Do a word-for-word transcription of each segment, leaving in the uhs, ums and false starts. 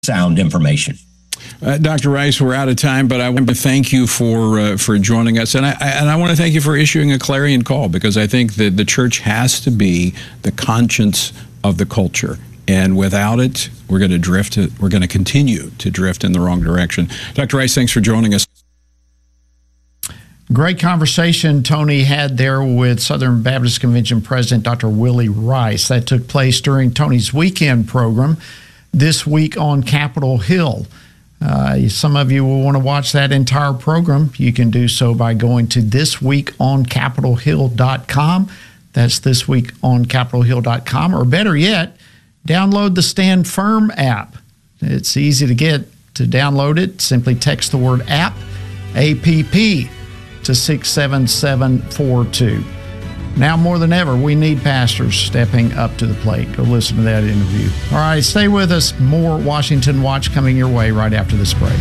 sound information. Uh, Doctor Rice, we're out of time, but I want to thank you for uh, for joining us, and I, I and I want to thank you for issuing a clarion call, because I think that the church has to be the conscience of the culture, and without it, we're going to drift. We're going to continue to drift in the wrong direction. Doctor Rice, thanks for joining us. Great conversation Tony had there with Southern Baptist Convention President Doctor Willie Rice. That took place during Tony's weekend program this week on Capitol Hill. Uh, some of you will want to watch that entire program. You can do so by going to this week on capitol hill dot com. That's this week on capitol hill dot com. Or better yet, download the Stand Firm app. It's easy to get. To download it, simply text the word app, A P P, to six seven seven four two. Now more than ever, we need pastors stepping up to the plate. Go listen to that interview. All right, stay with us. More Washington Watch coming your way right after this break.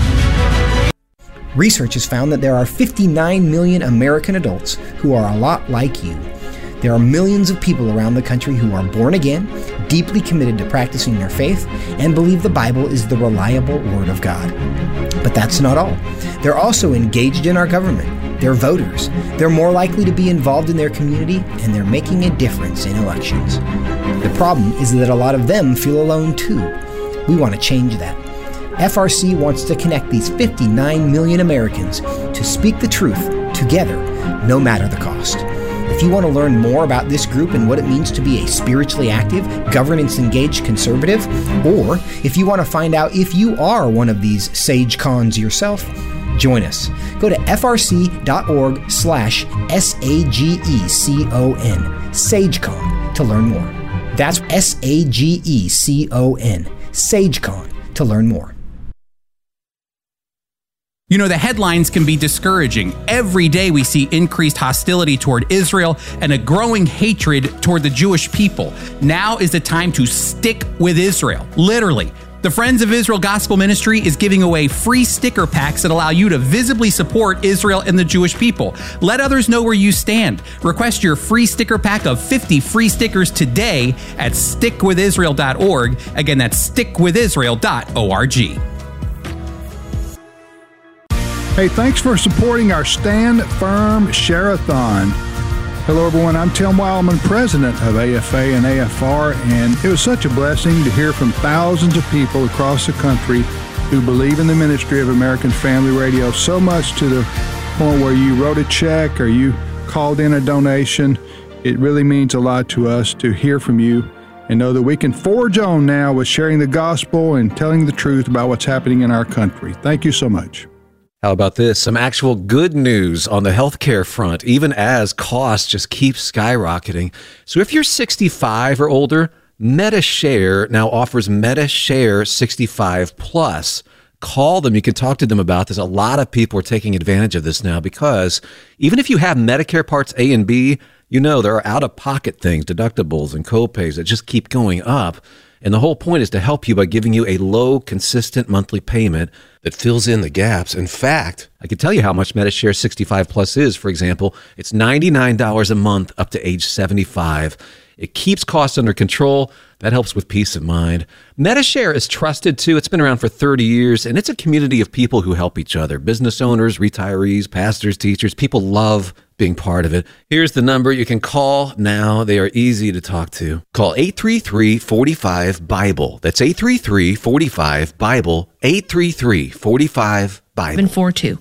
Research has found that there are fifty-nine million American adults who are a lot like you. There are millions of people around the country who are born again, deeply committed to practicing their faith, and believe the Bible is the reliable Word of God. But that's not all. They're also engaged in our government. They're voters. They're more likely to be involved in their community, and they're making a difference in elections. The problem is that a lot of them feel alone too. We want to change that. F R C wants to connect these fifty-nine million Americans to speak the truth together, no matter the cost. If you want to learn more about this group and what it means to be a spiritually active, governance-engaged conservative, or if you want to find out if you are one of these sage cons yourself, join us. Go to frc.org slash S-A-G-E-C-O-N, SageCon, to learn more. That's S-A-G-E-C-O-N, SageCon, to learn more. You know, the headlines can be discouraging. Every day we see increased hostility toward Israel and a growing hatred toward the Jewish people. Now is the time to stick with Israel, literally. The Friends of Israel Gospel Ministry is giving away free sticker packs that allow you to visibly support Israel and the Jewish people. Let others know where you stand. Request your free sticker pack of fifty free stickers today at stick with israel dot org. Again, that's stick with israel dot org. Hey, thanks for supporting our Stand Firm Share-a-thon. Hello, everyone. I'm Tim Wildman, president of A F A and A F R, and it was such a blessing to hear from thousands of people across the country who believe in the ministry of American Family Radio so much to the point where you wrote a check or you called in a donation. It really means a lot to us to hear from you and know that we can forge on now with sharing the gospel and telling the truth about what's happening in our country. Thank you so much. How about this? Some actual good news on the healthcare front, even as costs just keep skyrocketing. So if you're sixty-five or older, Medi-Share now offers Medi-Share sixty-five plus. Call them. You can talk to them about this. A lot of people are taking advantage of this now because even if you have Medicare Parts A and B, you know there are out-of-pocket things, deductibles and co-pays that just keep going up. And the whole point is to help you by giving you a low, consistent monthly payment that fills in the gaps. In fact, I can tell you how much Medi-Share sixty-five plus is. For example, it's ninety-nine dollars a month up to age seventy-five. It keeps costs under control. That helps with peace of mind. Medi-Share is trusted, too. It's been around for thirty years, and it's a community of people who help each other. Business owners, retirees, pastors, teachers. People love being part of it. Here's the number you can call now. They are easy to talk to. Call eight three three, four five, BIBLE. That's eight three three, four five, BIBLE. eight three three, four five, BIBLE. seven four two.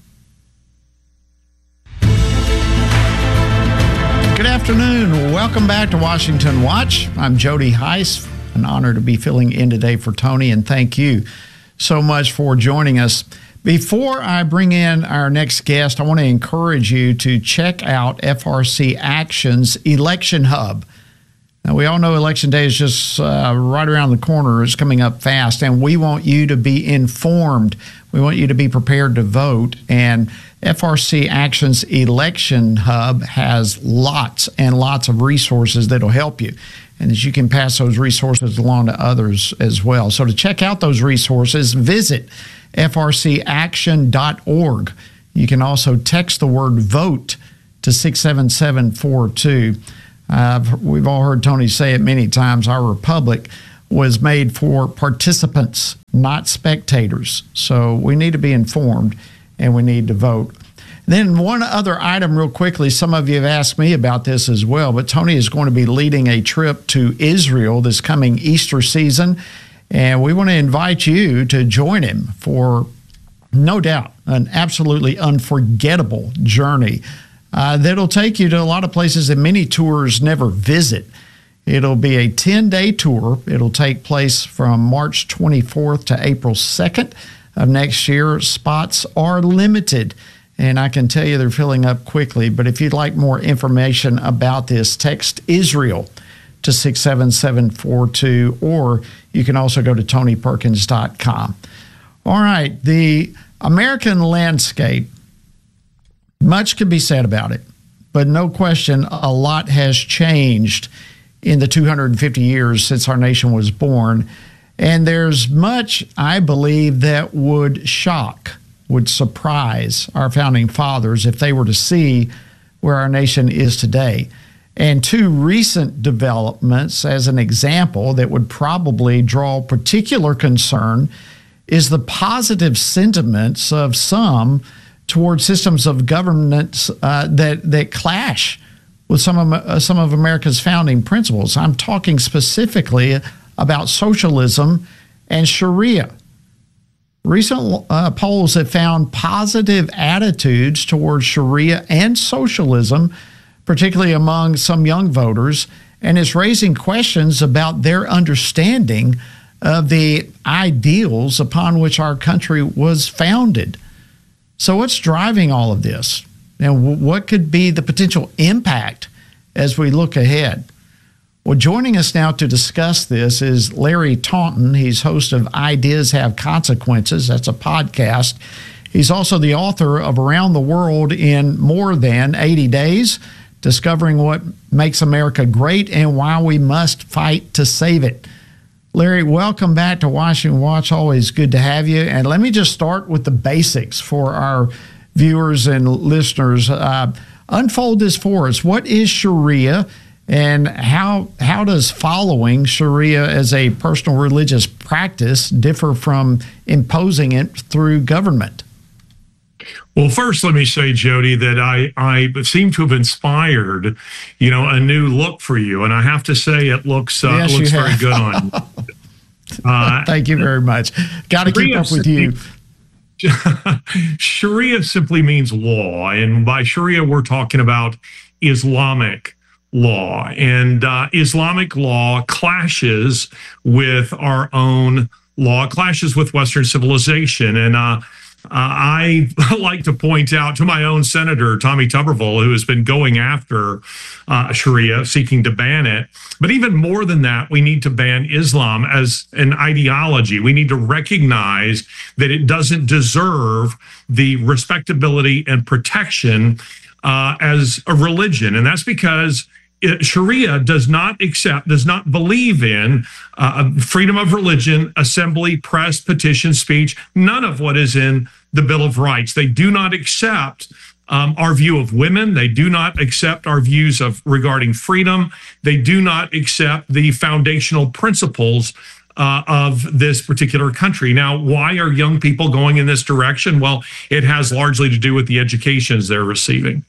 Good afternoon. Welcome back to Washington Watch. I'm Jody Heiss. An honor to be filling in today for Tony, and thank you so much for joining us. Before I bring in our next guest, I want to encourage you to check out F R C Action's Election Hub. Now, we all know Election Day is just uh, right around the corner. It's coming up fast, and we want you to be informed. We want you to be prepared to vote, and F R C Action's Election Hub has lots and lots of resources that will help you, and that you can pass those resources along to others as well. So to check out those resources, visit F R C action dot org. You can also text the word VOTE to six seven seven four two. Uh, we've all heard Tony say it many times, our republic was made for participants, not spectators. So we need to be informed and we need to vote. Then one other item real quickly, some of you have asked me about this as well, but Tony is going to be leading a trip to Israel this coming Easter season, and we want to invite you to join him for, no doubt, an absolutely unforgettable journey uh, that'll take you to a lot of places that many tours never visit. It'll be a ten-day tour. It'll take place from March twenty-fourth to April second of next year. Spots are limited, and I can tell you they're filling up quickly. But if you'd like more information about this, text Israel to six seven seven four two, or you can also go to tony perkins dot com. All right, the American landscape, much could be said about it, but no question a lot has changed in the two hundred fifty years since our nation was born. And there's much, I believe, that would shock, would surprise our founding fathers if they were to see where our nation is today. And two recent developments, as an example, that would probably draw particular concern is the positive sentiments of some towards systems of governance uh, that, that clash with some of, uh, some of America's founding principles. I'm talking specifically about socialism and Sharia. Recent uh, polls have found positive attitudes towards Sharia and socialism, particularly among some young voters, and is raising questions about their understanding of the ideals upon which our country was founded. So what's driving all of this? And what could be the potential impact as we look ahead? Well, joining us now to discuss this is Larry Taunton. He's host of Ideas Have Consequences. That's a podcast. He's also the author of Around the World in More Than eighty days, discovering what makes America great and why we must fight to save it. Larry, welcome back to Washington Watch. Always good to have you. And let me just start with the basics for our viewers and listeners. Uh, unfold this for us. What is Sharia, and how how does following Sharia as a personal religious practice differ from imposing it through government? Well, first, let me say, Jody, that I, I seem to have inspired, you know, a new look for you. And I have to say it looks uh, yes, looks very good on you. Uh, Thank you very much. Got to keep up with you. Sharia simply means law. And by Sharia, we're talking about Islamic law. And uh, Islamic law clashes with our own law, clashes with Western civilization. And uh, Uh, I like to point out to my own senator, Tommy Tuberville, who has been going after uh, Sharia, seeking to ban it. But even more than that, we need to ban Islam as an ideology. We need to recognize that it doesn't deserve the respectability and protection uh, as a religion. And that's because It, Sharia does not accept, does not believe in uh, freedom of religion, assembly, press, petition, speech, none of what is in the Bill of Rights. They do not accept um, our view of women. They do not accept our views of regarding freedom. They do not accept the foundational principles uh, of this particular country. Now, why are young people going in this direction? Well, it has largely to do with the educations they're receiving.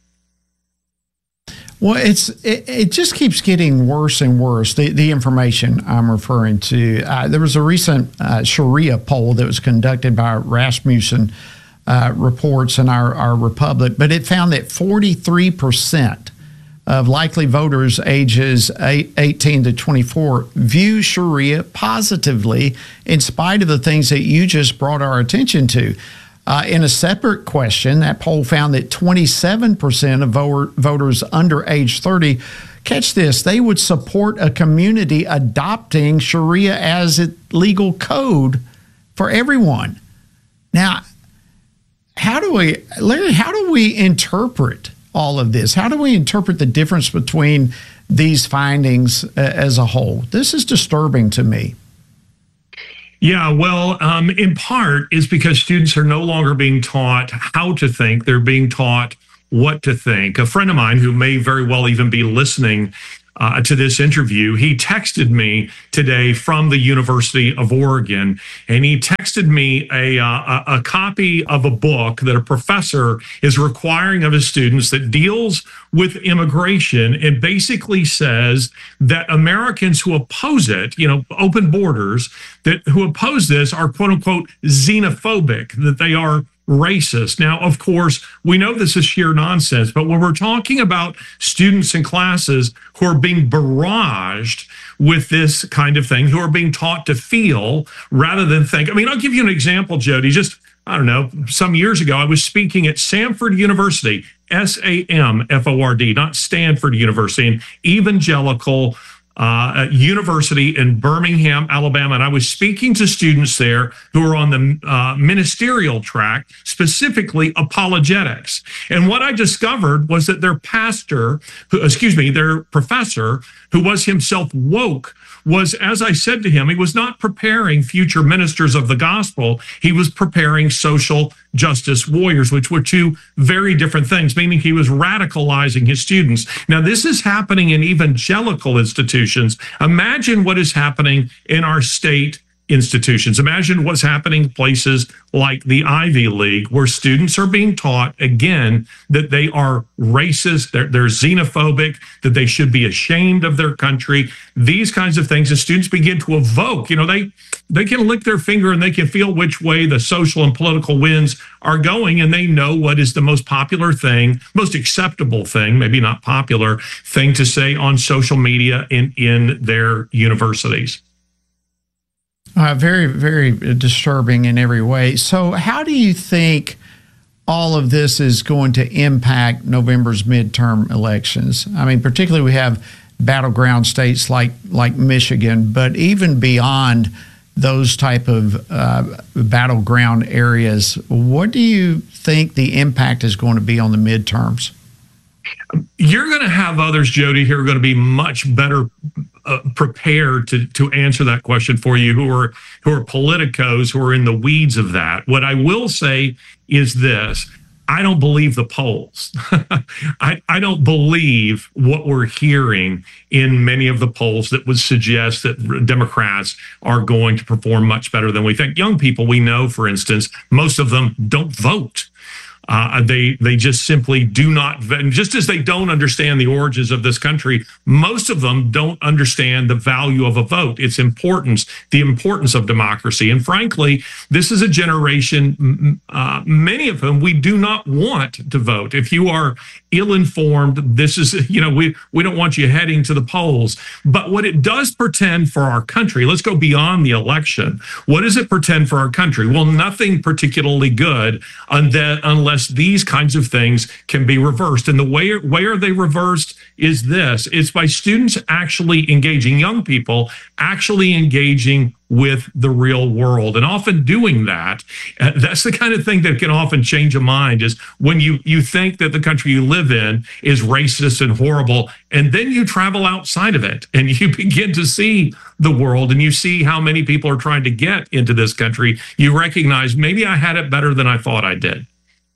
Well, it's it, it just keeps getting worse and worse, the, the information I'm referring to. Uh, there was a recent uh, Sharia poll that was conducted by Rasmussen uh, Reports in our, our Republic, but it found that forty-three percent of likely voters ages eighteen to twenty-four view Sharia positively in spite of the things that you just brought our attention to. Uh, in a separate question, that poll found that twenty-seven percent of voter, voters under age thirty, catch this, they would support a community adopting Sharia as a legal code for everyone. Now, how do we, Larry, how do we interpret all of this? How do we interpret the difference between these findings uh, as a whole? This is disturbing to me. Yeah, well, um, in part is because students are no longer being taught how to think. They're being taught what to think. A friend of mine who may very well even be listening uh, to this interview. He texted me today from the University of Oregon, and he texted me a, uh, a, a copy of a book that a professor is requiring of his students that deals with immigration and basically says that Americans who oppose it, you know, open borders, that who oppose this are quote unquote xenophobic, that they are racist. Now, of course, we know this is sheer nonsense, but when we're talking about students in classes who are being barraged with this kind of thing, who are being taught to feel rather than think. I mean, I'll give you an example, Jody. Just, I don't know, some years ago, I was speaking at Samford University, S A M F O R D, not Stanford University, an evangelical Uh, university in Birmingham, Alabama, and I was speaking to students there who are on the uh, ministerial track, specifically apologetics. And what I discovered was that their pastor, who, excuse me, their professor, who was himself woke, was, as I said to him, he was not preparing future ministers of the gospel. He was preparing social justice warriors, which were two very different things, meaning he was radicalizing his students. Now, this is happening in evangelical institutions. Imagine what is happening in our state institutions. Imagine what's happening in places like the Ivy League, where students are being taught, again, that they are racist, they're, they're xenophobic, that they should be ashamed of their country, these kinds of things. And students begin to evoke, you know, they, they can lick their finger and they can feel which way the social and political winds are going, and they know what is the most popular thing, most acceptable thing, maybe not popular thing to say on social media in, in their universities. Uh, very, very disturbing in every way. So how do you think all of this is going to impact November's midterm elections? I mean, particularly we have battleground states like like Michigan, but even beyond those type of uh, battleground areas, what do you think the impact is going to be on the midterms? You're going to have others, Jody, who are going to be much better uh, prepared to to answer that question for you, who are who are politicos, who are in the weeds of that. What I will say is this: I don't believe the polls. I, I don't believe what we're hearing in many of the polls that would suggest that Democrats are going to perform much better than we think. Young people, we know, for instance, most of them don't vote. Uh, they they just simply do not, just as they don't understand the origins of this country, most of them don't understand the value of a vote, its importance, the importance of democracy. And frankly, this is a generation, uh, many of whom we do not want to vote. If you are ill-informed, this is, you know, we, we don't want you heading to the polls. But what it does portend for our country, let's go beyond the election. What does it portend for our country? Well, nothing particularly good unless these kinds of things can be reversed. And the way, way are they reversed is this: it's by students actually engaging, young people actually engaging with the real world, and often doing that. Uh, that's the kind of thing that can often change a mind, is when you you think that the country you live in is racist and horrible, and then you travel outside of it and you begin to see the world and you see how many people are trying to get into this country. You recognize, maybe I had it better than I thought I did.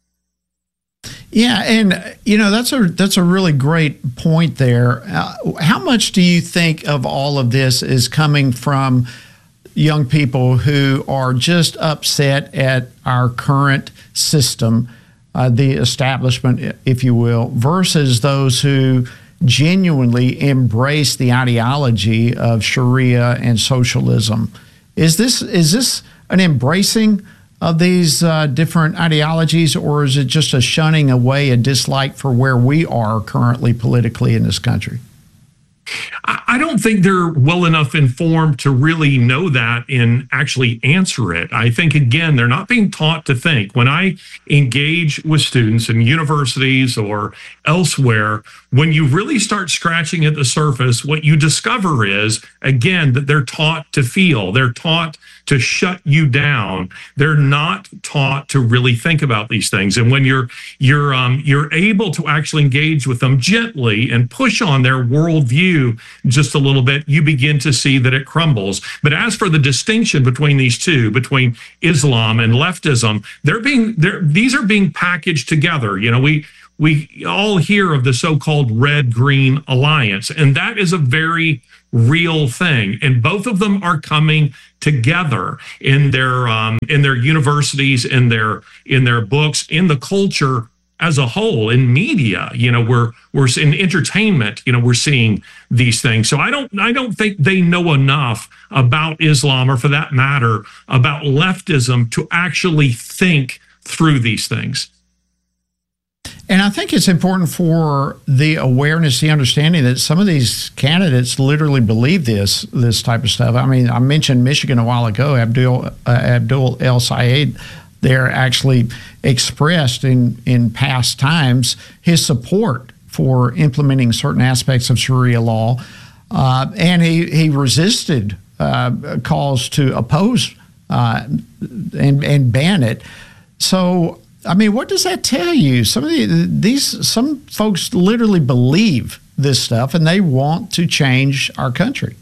Yeah, and you know, that's a that's a really great point there. Uh, how much do you think of all of this is coming from young people who are just upset at our current system, uh, the establishment, if you will, versus those who genuinely embrace the ideology of Sharia and socialism? Is this is this an embracing of these uh, different ideologies, or is it just a shunning away, a dislike for where we are currently politically in this country? I don't think they're well enough informed to really know that and actually answer it. I think, again, they're not being taught to think. When I engage with students in universities or elsewhere, when you really start scratching at the surface, what you discover is, again, that they're taught to feel. They're taught to shut you down. They're not taught to really think about these things. And when you're you're um, you're able to actually engage with them gently and push on their worldview just a little bit, you begin to see that it crumbles. But as for the distinction between these two, between Islam and leftism, they're being they're these are being packaged together. You know, we we all hear of the so-called red-green alliance, and that is a very real thing. And both of them are coming together in their um, in their universities, in their in their books, in the culture as a whole, in media. You know, we're we're in entertainment. You know, we're seeing these things. So I don't I don't think they know enough about Islam, or for that matter, about leftism, to actually think through these things. And I think it's important for the awareness, the understanding that some of these candidates literally believe this this type of stuff. I mean, I mentioned Michigan a while ago. Abdul uh, Abdul El Sayed there actually expressed in, in past times his support for implementing certain aspects of Sharia law, uh, and he, he resisted uh, calls to oppose uh, and, and ban it. So, I mean, what does that tell you? Some of the, these some folks literally believe this stuff, and they want to change our country.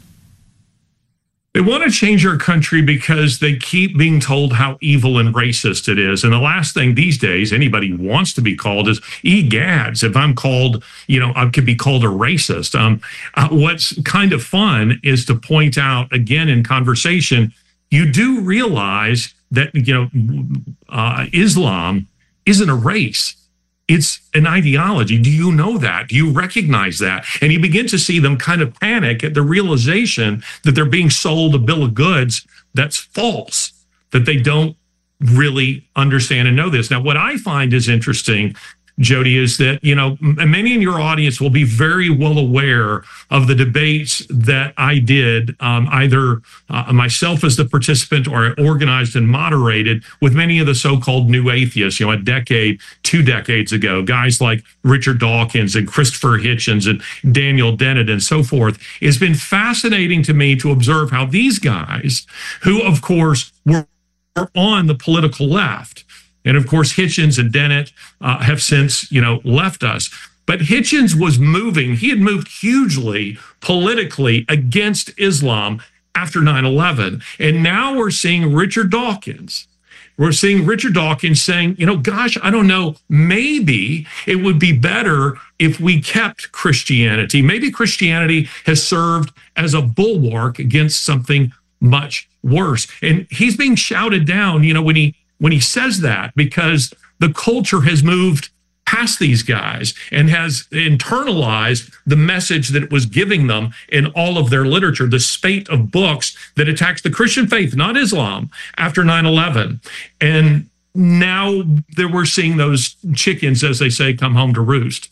They want to change our country because they keep being told how evil and racist it is. And the last thing these days anybody wants to be called is egads. If I'm called, you know, I could be called a racist. Um, uh, what's kind of fun is to point out again in conversation, you do realize that, you know, uh, Islam isn't a race. It's an ideology. Do you know that? Do you recognize that? And you begin to see them kind of panic at the realization that they're being sold a bill of goods that's false, that they don't really understand and know this. Now, what I find is interesting, Jody, is that, you know, many in your audience will be very well aware of the debates that I did, um, either uh, myself as the participant or I organized and moderated with many of the so-called new atheists, you know, a decade, two decades ago, guys like Richard Dawkins and Christopher Hitchens and Daniel Dennett and so forth. It's been fascinating to me to observe how these guys, who, of course, were on the political left, and of course, Hitchens and Dennett uh, have since, you know, left us. But Hitchens was moving. He had moved hugely politically against Islam after nine eleven. And now we're seeing Richard Dawkins. We're seeing Richard Dawkins saying, you know, gosh, I don't know, maybe it would be better if we kept Christianity. Maybe Christianity has served as a bulwark against something much worse. And he's being shouted down, you know, when he when he says that, because the culture has moved past these guys and has internalized the message that it was giving them in all of their literature, the spate of books that attacks the Christian faith, not Islam, after nine eleven. And now that we're seeing those chickens, as they say, come home to roost.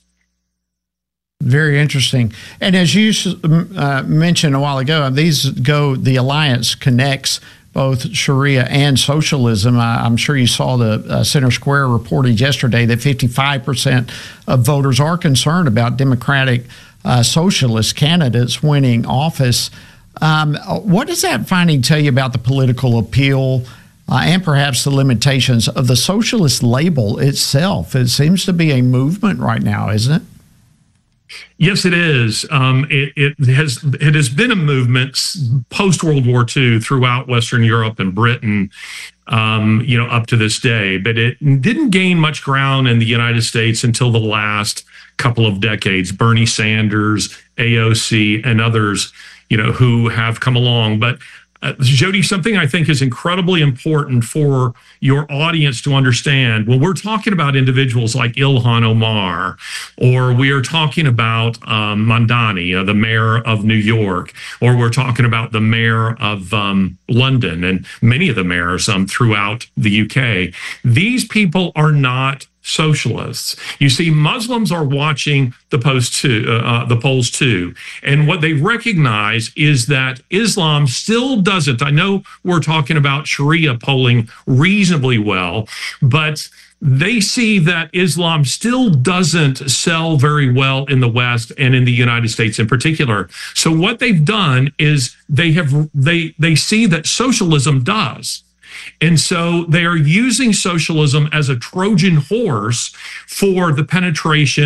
Very interesting. And as you uh, mentioned a while ago, these go, the alliance connects both Sharia and socialism. I, I'm sure you saw the uh, Center Square reported yesterday that fifty-five percent of voters are concerned about Democratic uh, socialist candidates winning office. Um, what does that finding tell you about the political appeal uh, and perhaps the limitations of the socialist label itself? It seems to be a movement right now, isn't it? Yes, it is. Um, it, it has it has been a movement post World War Two throughout Western Europe and Britain, um, you know, up to this day. But it didn't gain much ground in the United States until the last couple of decades. Bernie Sanders, A O C, and others, you know, who have come along. But Uh, Jody, something I think is incredibly important for your audience to understand when we're talking about individuals like Ilhan Omar, or we are talking about um, Mamdani, uh, the mayor of New York, or we're talking about the mayor of um, London and many of the mayors um, throughout the U K. These people are not socialists. You see, Muslims are watching the post too, uh, the polls too, and what they recognize is that Islam still doesn't. I know we're talking about Sharia polling reasonably well, but they see that Islam still doesn't sell very well in the West and in the United States in particular. So what they've done is they have they they see that socialism does. And so they are using socialism as a Trojan horse for the penetration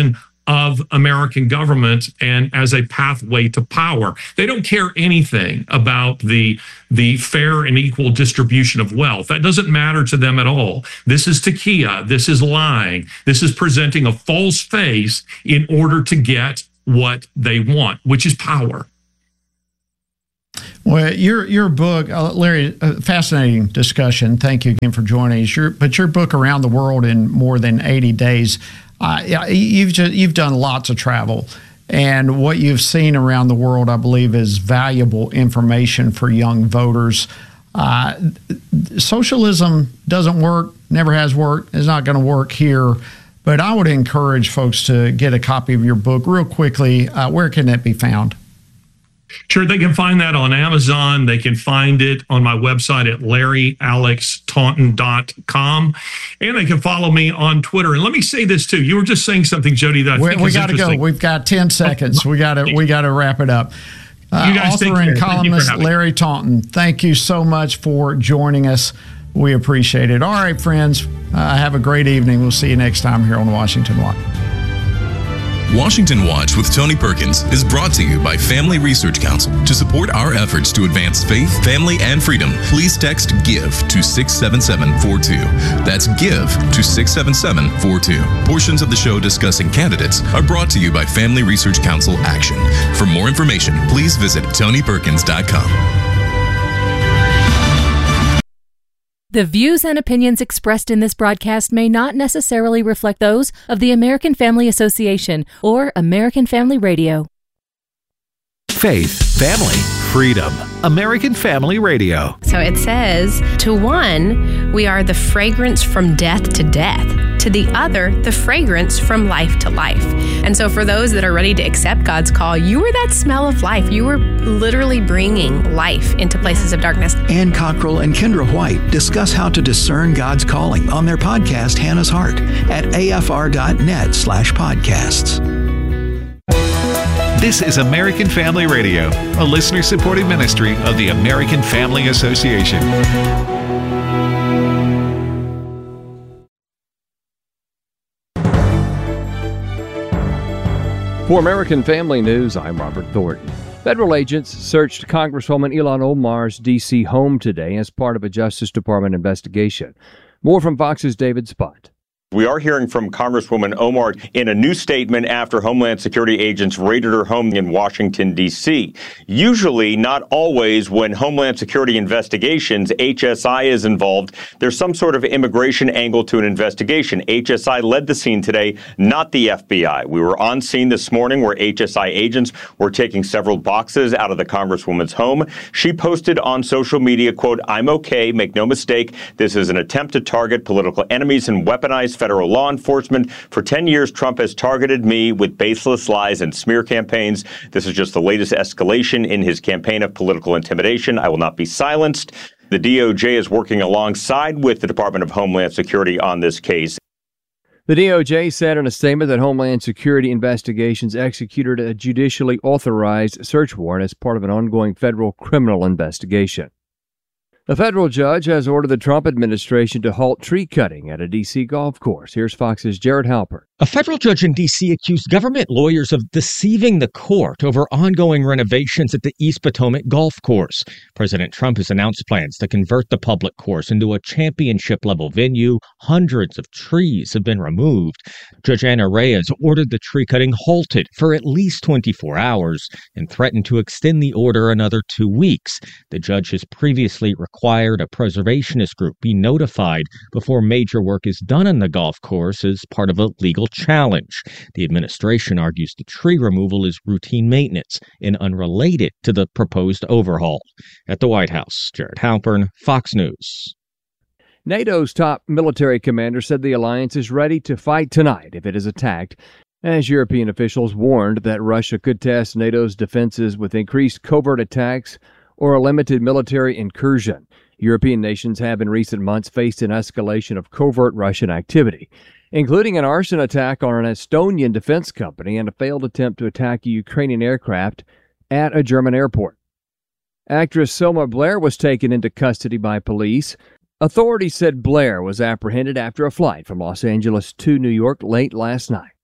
of American government and as a pathway to power. They don't care anything about the, the fair and equal distribution of wealth. That doesn't matter to them at all. This is tequila. This is lying. This is presenting a false face in order to get what they want, which is power. Well, your your book, uh, Larry, uh, fascinating discussion. Thank you again for joining us. Your, but your book, Around the World in More Than eighty days, uh, you've just, you've done lots of travel, and what you've seen around the world, I believe, is valuable information for young voters. Uh, socialism doesn't work, never has worked, is not going to work here. But I would encourage folks to get a copy of your book real quickly. Uh, where can that be found? Sure, they can find that on Amazon. They can find it on my website at larry alex taunton dot com. And they can follow me on Twitter. And let me say this, too. You were just saying something, Jody, that I we, think we is gotta interesting. go. We've got ten seconds. We got to we got to wrap it up. Uh, you guys author and columnist Larry Taunton, thank you so much for joining us. We appreciate it. All right, friends, uh, have a great evening. We'll see you next time here on Washington Watch. Washington Watch with Tony Perkins is brought to you by Family Research Council. To support our efforts to advance faith, family, and freedom, please text GIVE to six seven seven four two. That's GIVE to six seven seven four two. Portions of the show discussing candidates are brought to you by Family Research Council Action. For more information, please visit tony perkins dot com. The views and opinions expressed in this broadcast may not necessarily reflect those of the American Family Association or American Family Radio. Faith, family, freedom. American Family Radio. So it says, to one, we are the fragrance from death to death. To the other, the fragrance from life to life. And so for those that are ready to accept God's call, you are that smell of life. You are literally bringing life into places of darkness. Ann Cockrell and Kendra White discuss how to discern God's calling on their podcast, Hannah's Heart, at afr.net slash podcasts. This is American Family Radio, a listener-supported ministry of the American Family Association. For American Family News, I'm Robert Thornton. Federal agents searched Congresswoman Ilhan Omar's D C home today as part of a Justice Department investigation. More from Fox's David Spott. We are hearing from Congresswoman Omar in a new statement after Homeland Security agents raided her home in Washington, D C. Usually, not always, when Homeland Security investigations, H S I is involved. There's some sort of immigration angle to an investigation. H S I led the scene today, not the F B I. We were on scene this morning where H S I agents were taking several boxes out of the Congresswoman's home. She posted on social media, quote, "I'm okay, make no mistake. This is an attempt to target political enemies and weaponize federal law enforcement. For ten years, Trump has targeted me with baseless lies and smear campaigns. This is just the latest escalation in his campaign of political intimidation. I will not be silenced." The D O J is working alongside with the Department of Homeland Security on this case. The D O J said in a statement that Homeland Security investigations executed a judicially authorized search warrant as part of an ongoing federal criminal investigation. A federal judge has ordered the Trump administration to halt tree cutting at a D C golf course. Here's Fox's Jared Halpern. A federal judge in D C accused government lawyers of deceiving the court over ongoing renovations at the East Potomac golf course. President Trump has announced plans to convert the public course into a championship-level venue. Hundreds of trees have been removed. Judge Anna Reyes ordered the tree cutting halted for at least twenty-four hours and threatened to extend the order another two weeks. The judge has previously required a preservationist group be notified before major work is done on the golf course as part of a legal challenge. The administration argues the tree removal is routine maintenance and unrelated to the proposed overhaul. At the White House, Jared Halpern, Fox News. NATO's top military commander said the alliance is ready to fight tonight if it is attacked, as European officials warned that Russia could test NATO's defenses with increased covert attacks or a limited military incursion. European nations have in recent months faced an escalation of covert Russian activity, including an arson attack on an Estonian defense company and a failed attempt to attack a Ukrainian aircraft at a German airport. Actress Selma Blair was taken into custody by police. Authorities said Blair was apprehended after a flight from Los Angeles to New York late last night.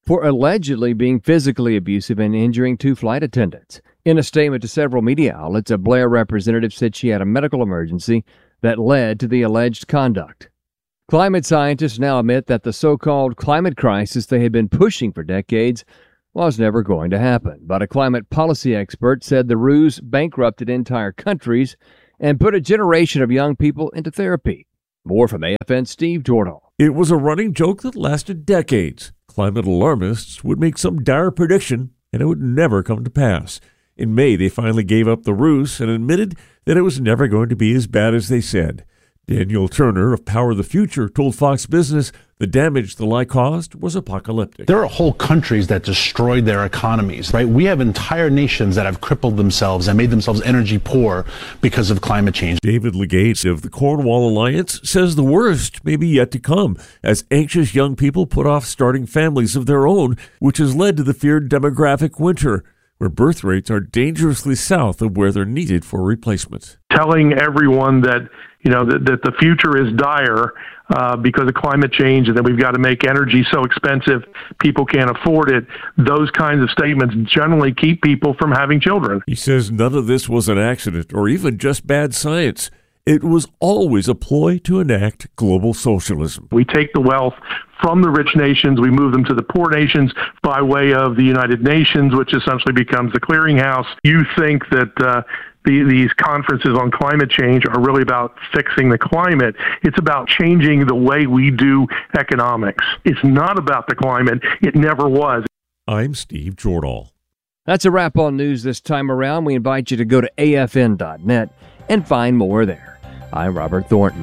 for allegedly being physically abusive and injuring two flight attendants. In a statement to several media outlets, a Blair representative said she had a medical emergency that led to the alleged conduct. Climate scientists now admit that the so-called climate crisis they had been pushing for decades was never going to happen. But a climate policy expert said the ruse bankrupted entire countries and put a generation of young people into therapy. More from A F N's Steve Jordahl. It was a running joke that lasted decades. Climate alarmists would make some dire prediction, and it would never come to pass. In May, they finally gave up the ruse and admitted that it was never going to be as bad as they said. Daniel Turner of Power the Future told Fox Business the damage the lie caused was apocalyptic. There are whole countries that destroyed their economies, right? We have entire nations that have crippled themselves and made themselves energy poor because of climate change. David Legates of the Cornwall Alliance says the worst may be yet to come as anxious young people put off starting families of their own, which has led to the feared demographic winter, where birth rates are dangerously south of where they're needed for replacement. Telling everyone that, you know, that, that the future is dire uh, because of climate change and that we've got to make energy so expensive people can't afford it, those kinds of statements generally keep people from having children. He says none of this was an accident or even just bad science. It was always a ploy to enact global socialism. We take the wealth from the rich nations, we move them to the poor nations by way of the United Nations, which essentially becomes the clearinghouse. You think that uh, the, these conferences on climate change are really about fixing the climate. It's about changing the way we do economics. It's not about the climate. It never was. I'm Steve Jordahl. That's a wrap on news this time around. We invite you to go to A F N dot net and find more there. I'm Robert Thornton.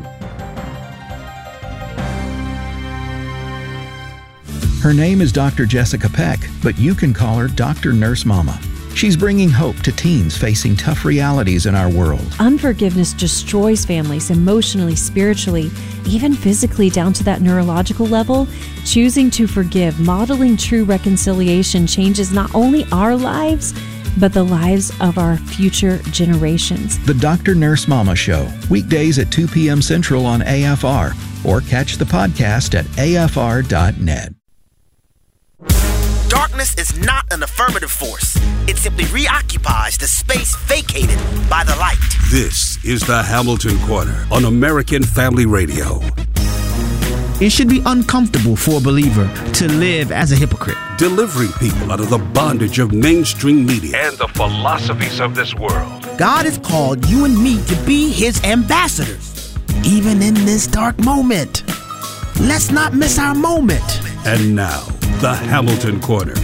Her name is Doctor Jessica Peck, but you can call her Doctor Nurse Mama. She's bringing hope to teens facing tough realities in our world. Unforgiveness destroys families emotionally, spiritually, even physically down to that neurological level. Choosing to forgive, modeling true reconciliation changes not only our lives, but the lives of our future generations. The Doctor Nurse Mama Show, weekdays at two p.m. Central on A F R, or catch the podcast at A F R dot net. Darkness is not an affirmative force. It simply reoccupies the space vacated by the light. This is the Hamilton Corner on American Family Radio. It should be uncomfortable for a believer to live as a hypocrite. Delivering people out of the bondage of mainstream media and the philosophies of this world. God has called you and me to be his ambassadors, even in this dark moment. Let's not miss our moment. And now, the Hamilton Corner.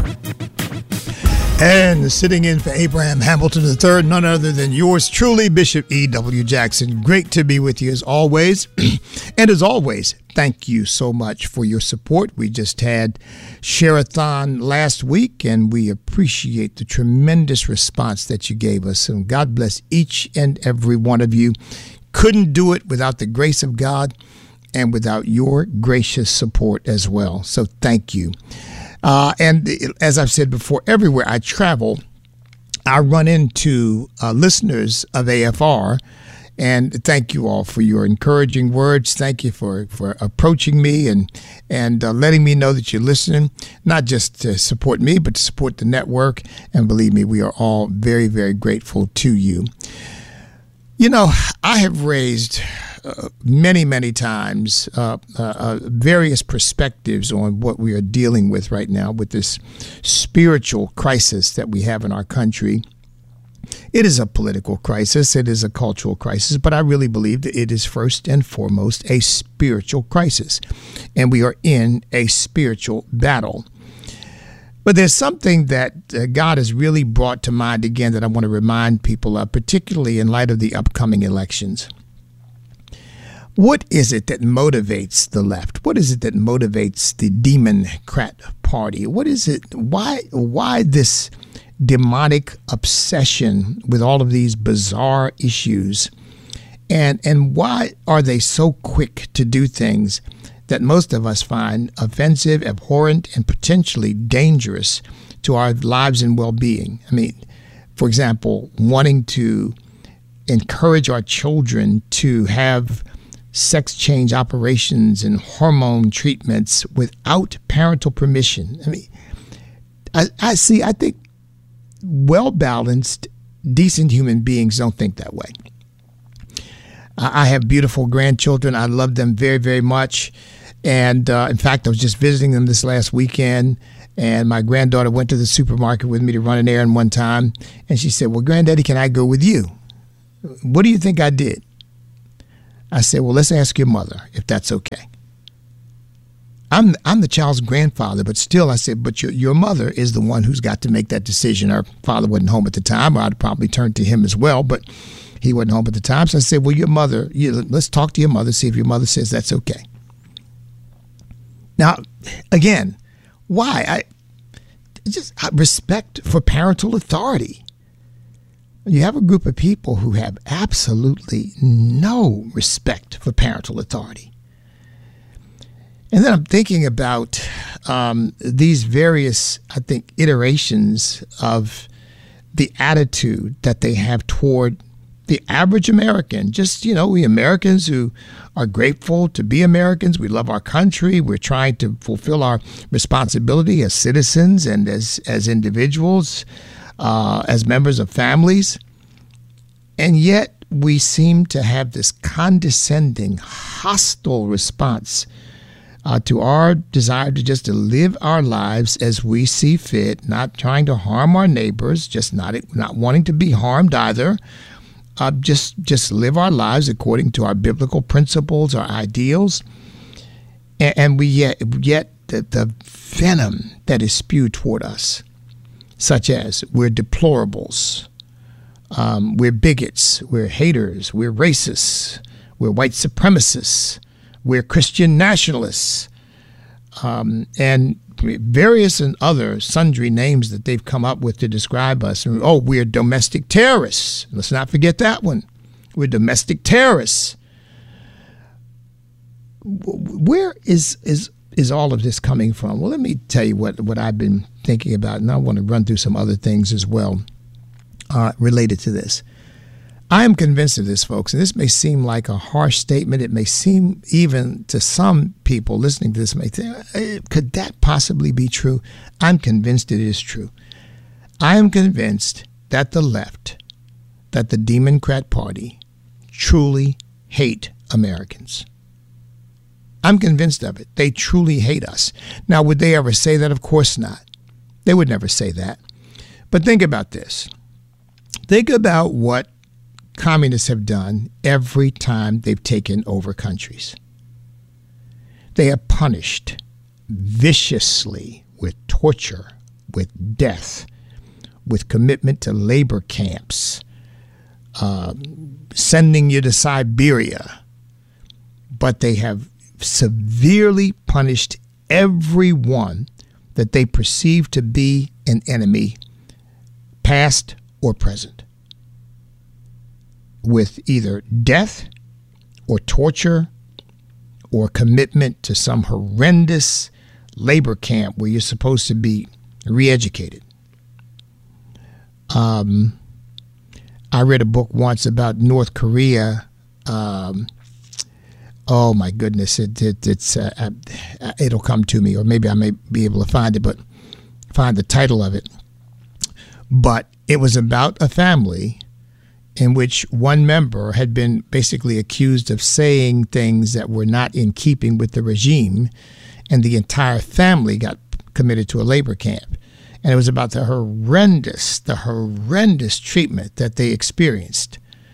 And sitting in for Abraham Hamilton the third, none other than yours truly, Bishop E W. Jackson. Great to be with you as always. And as always, thank you so much for your support. We just had Share-a-thon last week, and we appreciate the tremendous response that you gave us. And God bless each and every one of you. Couldn't do it without the grace of God and without your gracious support as well. So thank you. Uh, and as I've said before, everywhere I travel, I run into uh, listeners of A F R, and thank you all for your encouraging words. Thank you for, for approaching me and and uh, letting me know that you're listening, not just to support me, but to support the network. And believe me, we are all very, very grateful to you. You know, I have raised uh, many, many times uh, uh, uh, various perspectives on what we are dealing with right now with this spiritual crisis that we have in our country. It is a political crisis. It is a cultural crisis, but I really believe that it is first and foremost a spiritual crisis, and we are in a spiritual battle. But there's something that uh, God has really brought to mind again that I want to remind people of, particularly in light of the upcoming elections. What is it that motivates the left? What is it that motivates the Democrat Party? What is it? Why, why this demonic obsession with all of these bizarre issues? And, and why are they so quick to do things that most of us find offensive, abhorrent, and potentially dangerous to our lives and well-being? I mean, for example, wanting to encourage our children to have sex change operations and hormone treatments without parental permission. I mean, I, I see, I think well-balanced, decent human beings don't think that way. I have beautiful grandchildren. I love them very, very much. And uh, in fact, I was just visiting them this last weekend, and my granddaughter went to the supermarket with me to run an errand one time, and she said, well, Granddaddy, can I go with you? What do you think I did? I said, well, let's ask your mother if that's okay. I'm I'm the child's grandfather, but still, I said, but your your mother is the one who's got to make that decision. Our father wasn't home at the time, or I'd probably turn to him as well, but he wasn't home at the time. So I said, well, your mother, you, let's talk to your mother, see if your mother says that's okay. Now, again, why? I just respect for parental authority. You have a group of people who have absolutely no respect for parental authority. And then I'm thinking about um, these various, I think, iterations of the attitude that they have toward the average American. Just, you know, we Americans who are grateful to be Americans. We love our country. We're trying to fulfill our responsibility as citizens and as, as individuals, uh, as members of families. And yet we seem to have this condescending, hostile response Uh, to our desire to just to live our lives as we see fit, not trying to harm our neighbors, just not not wanting to be harmed either. Uh, just just live our lives according to our biblical principles, our ideals, and, and we yet yet the, the venom that is spewed toward us, such as we're deplorables, um, we're bigots, we're haters, we're racists, we're white supremacists. We're Christian nationalists, um, and various and other sundry names that they've come up with to describe us. Oh, we're domestic terrorists. Let's not forget that one. We're domestic terrorists. Where is is is all of this coming from? Well, let me tell you what, what I've been thinking about, and I want to run through some other things as well uh, related to this. I am convinced of this, folks, and this may seem like a harsh statement. It may seem, even to some people listening to this, may think, could that possibly be true? I'm convinced it is true. I am convinced that the left, that the Democrat Party, truly hate Americans. I'm convinced of it. They truly hate us. Now, would they ever say that? Of course not. They would never say that. But think about this. Think about what communists have done every time they've taken over countries. They have punished viciously with torture, with death, with commitment to labor camps, uh, sending you to Siberia. But they have severely punished everyone that they perceive to be an enemy, past or present, with either death or torture or commitment to some horrendous labor camp where you're supposed to be re-educated. Um, I read a book once about North Korea. Um, oh my goodness, it, it it's uh, it'll come to me, or maybe I may be able to find it, but find the title of it. But it was about a family in which one member had been basically accused of saying things that were not in keeping with the regime, and the entire family got committed to a labor camp. And it was about the horrendous, the horrendous treatment that they experienced.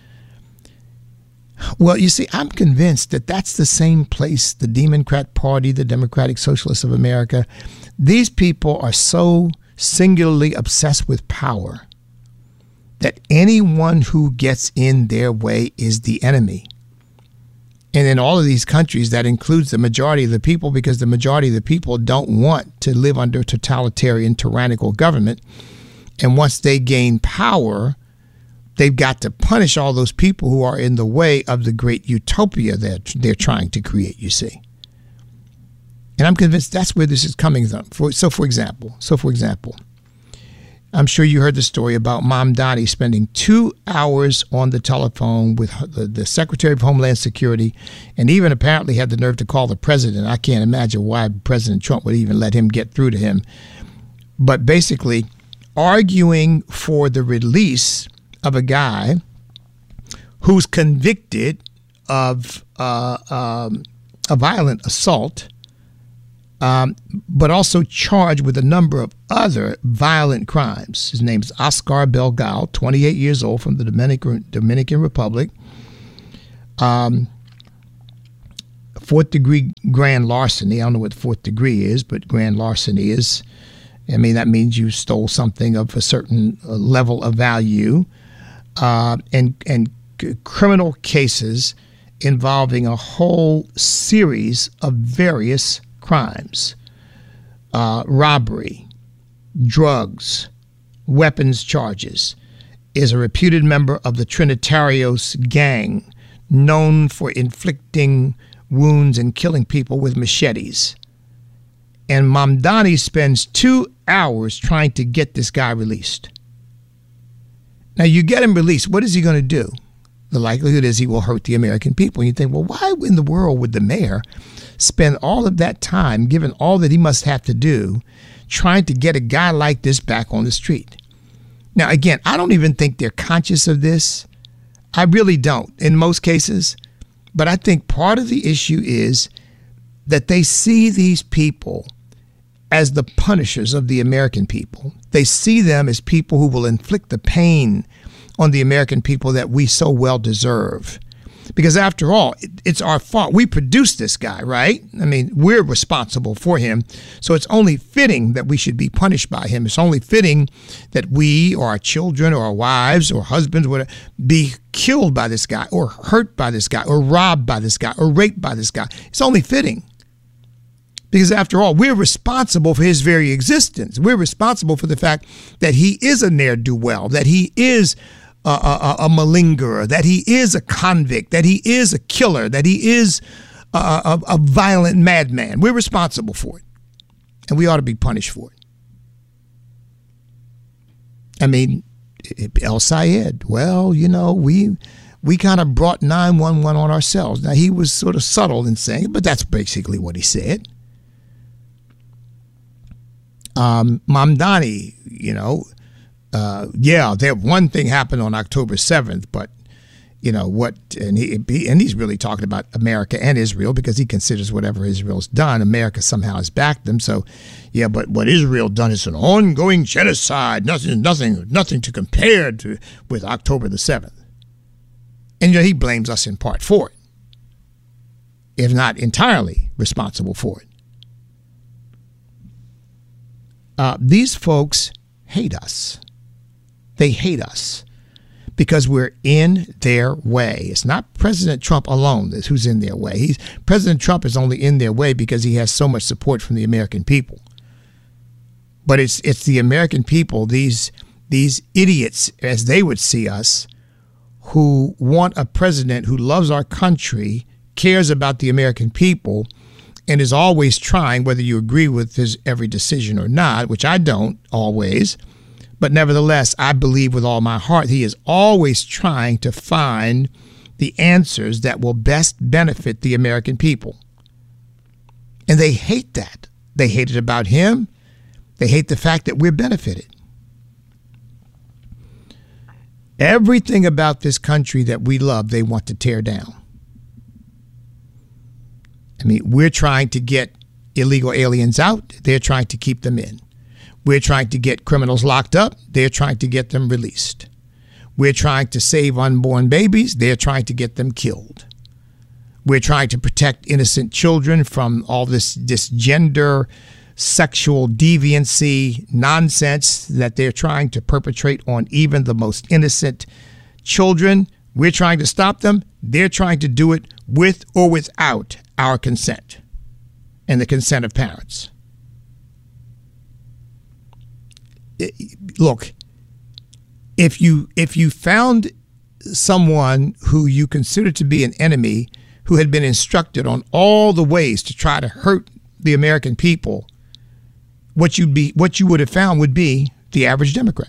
Well, you see, I'm convinced that that's the same place the Democrat Party, the Democratic Socialists of America, these people are so singularly obsessed with power that anyone who gets in their way is the enemy. And in all of these countries, that includes the majority of the people, because the majority of the people don't want to live under totalitarian, tyrannical government. And once they gain power, they've got to punish all those people who are in the way of the great utopia that they're trying to create, you see. And I'm convinced that's where this is coming from. For, so, for example, so for example, I'm sure you heard the story about Mamdani spending two hours on the telephone with the, the Secretary of Homeland Security, and even apparently had the nerve to call the president. I can't imagine why President Trump would even let him get through to him. but basically arguing for the release of a guy who's convicted of uh, um, a violent assault, um, but also charged with a number of other violent crimes. His name is Oscar Belgal, twenty-eight years old, from the Dominican, Dominican Republic. Um, fourth degree grand larceny. I don't know what fourth degree is, but grand larceny is, I mean, that means you stole something of a certain level of value. Uh, and, and criminal cases involving a whole series of various crimes, uh, robbery, drugs, weapons charges, is a reputed member of the Trinitarios gang, known for inflicting wounds and killing people with machetes. And Mamdani spends two hours trying to get this guy released. Now, you get him released, what is he going to do? The likelihood is he will hurt the American people. And you think, well, why in the world would the mayor spend all of that time, given all that he must have to do, trying to get a guy like this back on the street? Now, again, I don't even think they're conscious of this. I really don't in most cases. But I think part of the issue is that they see these people as the punishers of the American people. They see them as people who will inflict the pain on the American people that we so well deserve. Because after all, it's our fault. We produced this guy, right? I mean, we're responsible for him. So it's only fitting that we should be punished by him. It's only fitting that we or our children or our wives or husbands would be killed by this guy or hurt by this guy or robbed by this guy or raped by this guy. It's only fitting. Because after all, we're responsible for his very existence. We're responsible for the fact that he is a ne'er-do-well, that he is a, a, a malingerer, that he is a convict, that he is a killer, that he is a, a, a violent madman. We're responsible for it. And we ought to be punished for it. I mean, El Sayed, well, you know, we we kind of brought nine one one on ourselves. Now, he was sort of subtle in saying it, but that's basically what he said. Um, Mamdani, you know, uh, yeah, there one thing happened on October seventh, but you know what, and he, he and he's really talking about America and Israel because he considers whatever Israel's done, America somehow has backed them. So, yeah, but what Israel done is an ongoing genocide. Nothing, nothing, nothing to compare to with October the seventh. And you know, he blames us in part for it, if not entirely responsible for it. Uh, these folks hate us. They hate us because we're in their way. It's not President Trump alone that's who's in their way. He's, President Trump is only in their way because he has so much support from the American people. But it's it's the American people, these these idiots, as they would see us, who want a president who loves our country, cares about the American people, and is always trying, whether you agree with his every decision or not, which I don't always, but nevertheless, I believe with all my heart he is always trying to find the answers that will best benefit the American people. And they hate that. They hate it about him. They hate the fact that we're benefited. Everything about this country that we love, they want to tear down. I mean, we're trying to get illegal aliens out. They're trying to keep them in. We're trying to get criminals locked up. They're trying to get them released. We're trying to save unborn babies. They're trying to get them killed. We're trying to protect innocent children from all this, this gender, sexual deviancy nonsense that they're trying to perpetrate on even the most innocent children. We're trying to stop them. They're trying to do it with or without our consent and the consent of parents. Look, if you if you found someone who you considered to be an enemy who had been instructed on all the ways to try to hurt the American people, what you'd be what you would have found would be the average Democrat.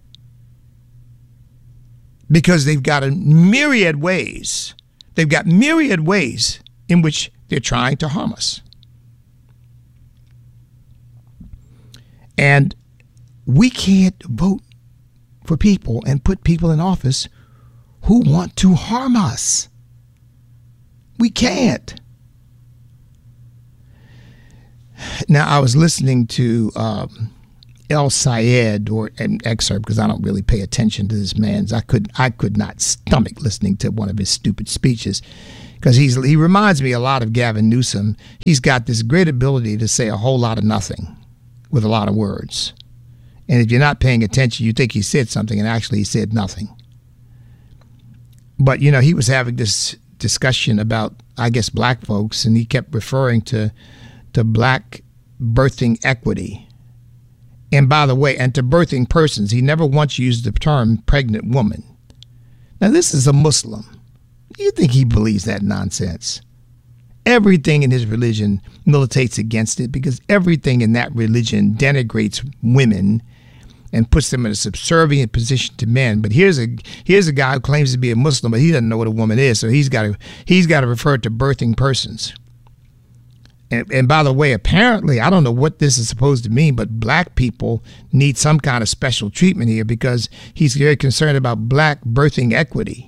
Because they've got a myriad ways, they've got myriad ways in which they're trying to harm us. And we can't vote for people and put people in office who want to harm us. We can't. Now, I was listening to um, El Sayed, or an excerpt, because I don't really pay attention to this man's. I could I could not stomach listening to one of his stupid speeches, because he's he reminds me a lot of Gavin Newsom. He's got this great ability to say a whole lot of nothing with a lot of words. And if you're not paying attention, you think he said something, and actually he said nothing. But, you know, he was having this discussion about, I guess, black folks, and he kept referring to to black birthing equity. And by the way, and to birthing persons. He never once used the term pregnant woman. Now, this is a Muslim. You think he believes that nonsense? Everything in his religion militates against it, because everything in that religion denigrates women and puts them in a subservient position to men. But here's a here's a guy who claims to be a Muslim, but he doesn't know what a woman is, so he's got to he's got to refer to birthing persons. And, and by the way, apparently, I don't know what this is supposed to mean, but black people need some kind of special treatment here, because he's very concerned about black birthing equity.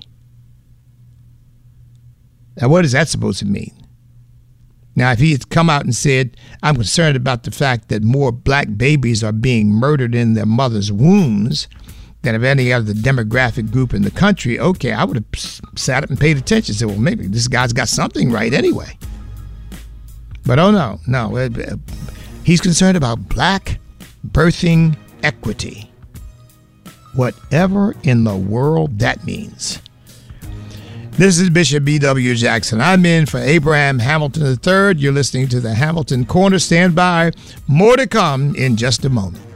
Now, what is that supposed to mean? Now, if he had come out and said, I'm concerned about the fact that more black babies are being murdered in their mother's wombs than of any other demographic group in the country, okay, I would have sat up and paid attention and said, well, maybe this guy's got something right anyway. But oh no, no. He's concerned about black birthing equity. Whatever in the world that means. This is Bishop B W Jackson. I'm in for Abraham Hamilton the third. You're listening to the Hamilton Corner. Stand by. More to come in just a moment.